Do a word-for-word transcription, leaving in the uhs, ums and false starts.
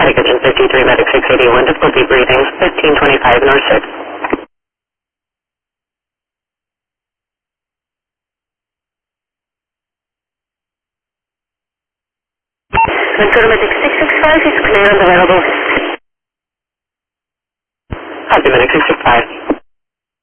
Kitchen fifty-three, Medic six eighty-one, difficulty breathing, fifteen twenty-five, North six. Ventura Medic six six five is clear and available. Copy, Medic six six five.